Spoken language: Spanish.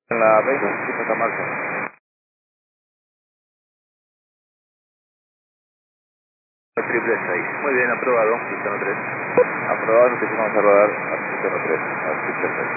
En la 20, sí, Santa Marta. Triple 6. Muy bien, aprobado, Cristiano 3. Aprobado, empezamos a rodar a Cristiano 3.